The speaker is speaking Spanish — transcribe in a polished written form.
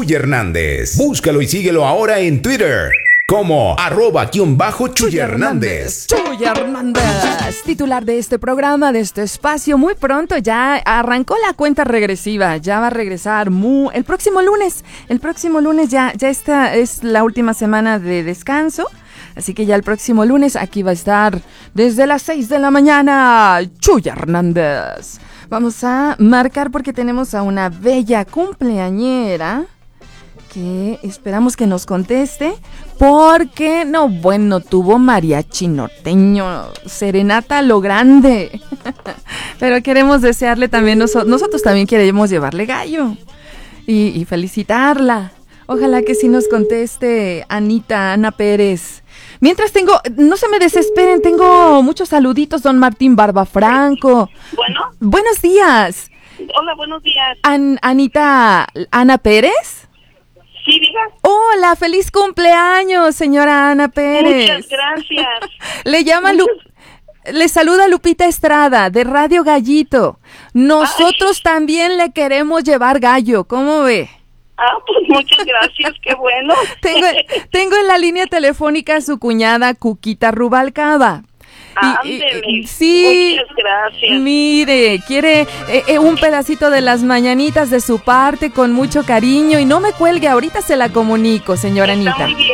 Chuy Hernández. Búscalo y síguelo ahora en Twitter como @Chuy Hernández. Chuy Hernández, titular de este programa, de este espacio. Muy pronto ya arrancó la cuenta regresiva. Ya va a regresar el próximo lunes. El próximo lunes ya esta es la última semana de descanso. Así que ya el próximo lunes aquí va a estar desde las 6 de la mañana Chuy Hernández. Vamos a marcar porque tenemos a una bella cumpleañera que esperamos que nos conteste, porque tuvo mariachi norteño, serenata a lo grande. Pero queremos desearle también, nosotros también queremos llevarle gallo y felicitarla. Ojalá que sí nos conteste Ana Pérez. Mientras no se me desesperen, tengo muchos saluditos, don Martín Barbafranco. Bueno. Buenos días. Hola, buenos días. Ana Pérez. Sí, diga. Hola, feliz cumpleaños, señora Ana Pérez. Muchas gracias. Le saluda Lupita Estrada, de Radio Gallito. Nosotros también le queremos llevar gallo, ¿cómo ve? Pues muchas gracias, qué bueno. Tengo en la línea telefónica a su cuñada Cuquita Rubalcaba. Sí, muchas gracias. Mire, quiere un pedacito de las mañanitas de su parte con mucho cariño y no me cuelgue, ahorita se la comunico, señora Anita. Está muy bien.